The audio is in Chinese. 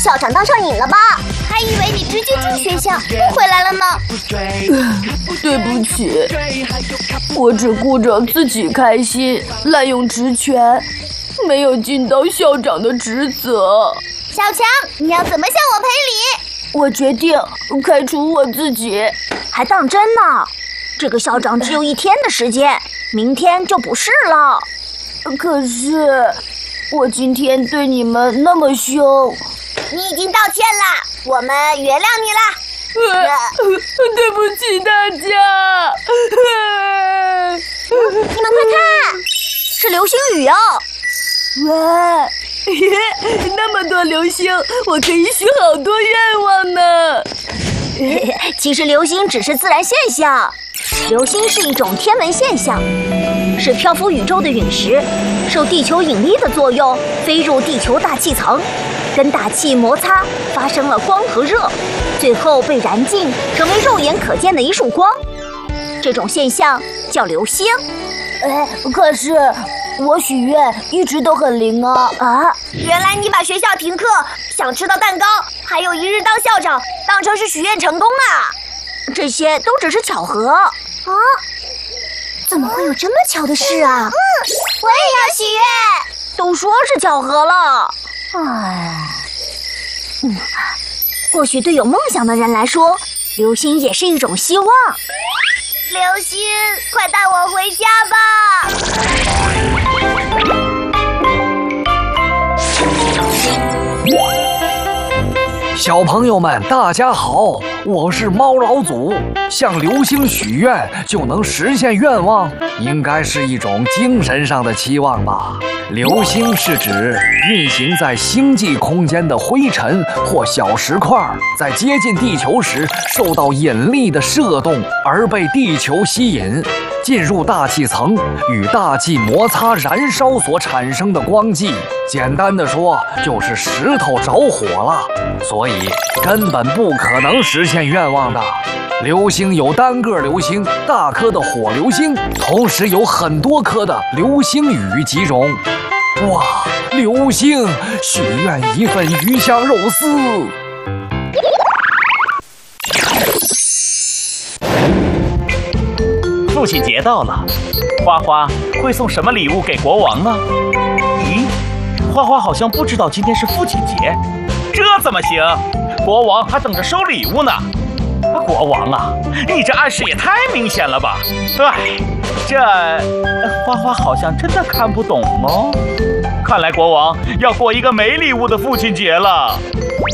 校长当上瘾了吧？还以为你直接住学校，不回来了呢。 对不起，我只顾着自己开心，滥用职权，没有尽到校长的职责。 小强，你要怎么向我赔礼？ 我决定开除我自己。 还当真呢？这个校长只有1天的时间，明天就不是了。 可是我今天对你们那么凶。 你已经道歉了，我们原谅你了。 对不起大家。 你们快看， 是流星雨哦！ 哇，那么多流星，我可以许好多愿望呢。 其实流星只是自然现象，流星是一种天文现象，是漂浮宇宙的陨石受地球引力的作用飞入地球大气层，跟大气摩擦发生了光和热，最后被燃尽，成为肉眼可见的一束光。这种现象叫流星。 可是我许愿一直都很灵啊！ 原来你把学校停课、想吃到蛋糕，还有一日当校长，当成是许愿成功啊！ 这些都只是巧合啊！ 怎么会有这么巧的事啊？我也要许愿。 都说是巧合了。或许对有梦想的人来说，流星也是一种希望。 流星，快带我回家吧！ 小朋友们，大家好，我是猫老祖。向流星许愿就能实现愿望，应该是一种精神上的期望吧。流星是指运行在星际空间的灰尘或小石块，在接近地球时受到引力的射动而被地球吸引，进入大气层，与大气摩擦燃烧所产生的光迹。简单的说，就是石头着火了，所以根本不可能实现愿望的。流星有单个流星、大颗的火流星，同时有很多颗的流星雨几种。哇，流星，许愿1份鱼香肉丝。 父亲节到了，花花会送什么礼物给国王呢？咦，花花好像不知道今天是父亲节，这怎么行？国王还等着收礼物呢。国王啊，你这暗示也太明显了吧？哎，这花花好像真的看不懂哦。看来国王要过一个没礼物的父亲节了。